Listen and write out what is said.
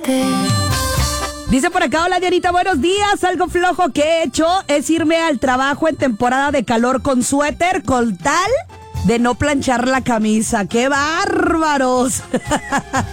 olvidarte. Dice por acá, hola Dianita, buenos días. Algo flojo que he hecho es irme al trabajo en temporada de calor con suéter, con tal de no planchar la camisa. ¡Qué bárbaros!